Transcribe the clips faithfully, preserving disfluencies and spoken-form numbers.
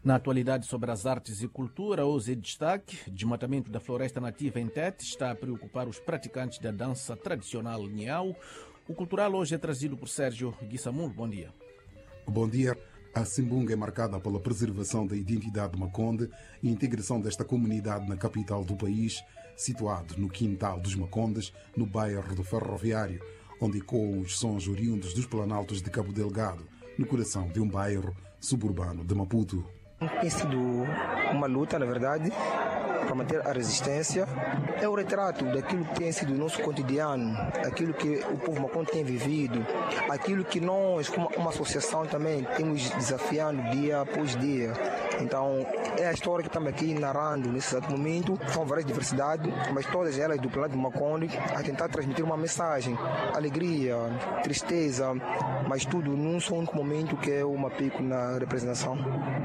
Na atualidade sobre as artes e cultura, hoje é destaque: desmatamento da floresta nativa em Tete está a preocupar os praticantes da dança tradicional Niau. O cultural hoje é trazido por Sérgio Guissamulo. Bom dia. Bom dia. A Simbunga é marcada pela preservação da identidade maconde e integração desta comunidade na capital do país, situado no Quintal dos Macondes, no bairro do Ferroviário, onde ecoam os sons oriundos dos planaltos de Cabo Delgado, no coração de um bairro suburbano de Maputo. Tem sido uma luta, na verdade, para manter a resistência. É o retrato daquilo que tem sido o nosso cotidiano, aquilo que o povo maconde tem vivido, aquilo que nós, como uma associação, também temos desafiando dia após dia. Então, é a história que estamos aqui narrando nesse exato momento. São várias diversidades, mas todas elas do planeta do Maconde, a tentar transmitir uma mensagem, alegria, tristeza, mas tudo num só único momento, que é o Mapico na representação.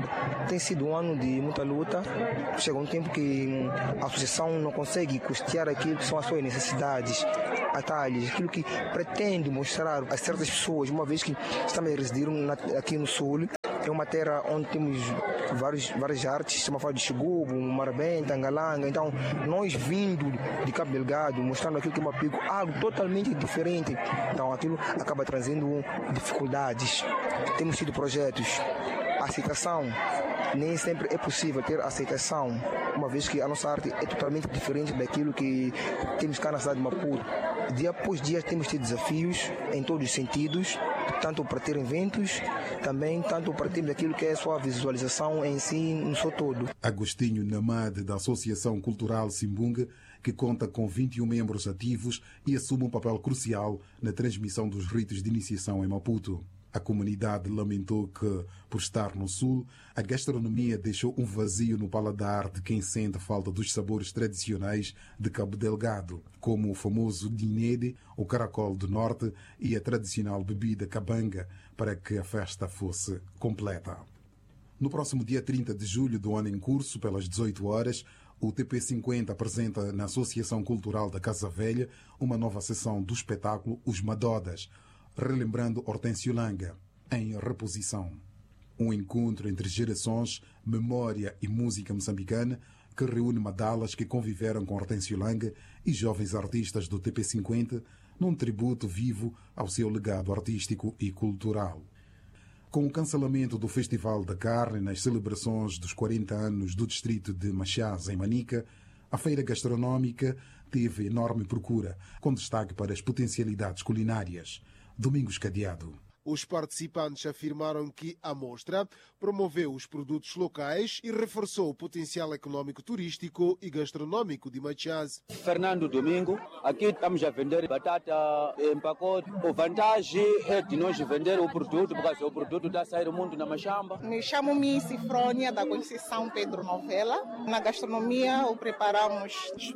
Tem sido um ano de muita luta. Chega um tempo que a associação não consegue custear aquilo que são as suas necessidades, atalhos, aquilo que pretende mostrar a certas pessoas, uma vez que estamos a residir aqui no Sul. É uma terra onde temos vários, várias artes, estamos a falar de Xigubo, Marabenta, Angalanga. Então, nós vindo de Cabo Delgado, mostrando aquilo que é uma Mapico, algo totalmente diferente. Então, aquilo acaba trazendo dificuldades. Temos tido projetos, aceitação. Nem sempre é possível ter aceitação, uma vez que a nossa arte é totalmente diferente daquilo que temos cá na cidade de Maputo. Dia após dia temos tido desafios em todos os sentidos, tanto para ter eventos, também tanto para ter aquilo que é a sua visualização em si, no seu todo. Agostinho Namade, da Associação Cultural Simbunga, que conta com vinte e um membros ativos e assume um papel crucial na transmissão dos ritos de iniciação em Maputo. A comunidade lamentou que, por estar no Sul, a gastronomia deixou um vazio no paladar de quem sente falta dos sabores tradicionais de Cabo Delgado, como o famoso dinede, o caracol do norte e a tradicional bebida cabanga, para que a festa fosse completa. No próximo dia trinta de julho do ano em curso, pelas dezoito horas, o T P cinquenta apresenta na Associação Cultural da Casa Velha uma nova sessão do espetáculo Os Madodas, relembrando Hortêncio Langa, em reposição. Um encontro entre gerações, memória e música moçambicana que reúne madalas que conviveram com Hortêncio Langa e jovens artistas do T P cinquenta num tributo vivo ao seu legado artístico e cultural. Com o cancelamento do Festival da Carne nas celebrações dos quarenta anos do distrito de Machás, em Manica, a feira gastronómica teve enorme procura, com destaque para as potencialidades culinárias. Domingos Cadeado. Os participantes afirmaram que a mostra promoveu os produtos locais e reforçou o potencial econômico, turístico e gastronômico de Machás. Fernando Domingo, aqui estamos a vender batata em pacote. A vantagem é de nós vender o produto, porque o produto está a sair do mundo na Machamba. Me chamo-me Cifrônia, da Conceição Pedro Novela. Na gastronomia, o preparamos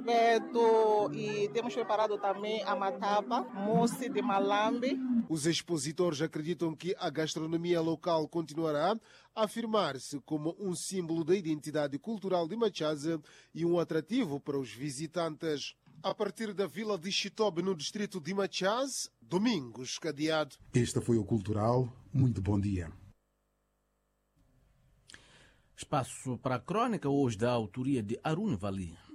espeto e temos preparado também a matapa, mousse de malambe. Os expositores acreditam que a gastronomia local continuará a afirmar-se como um símbolo da identidade cultural de Machás e um atrativo para os visitantes. A partir da vila de Chitobe, no distrito de Machás, Domingos Cadeado. Este foi o Cultural. Muito bom dia. Espaço para a crónica hoje da autoria de Arun Vali.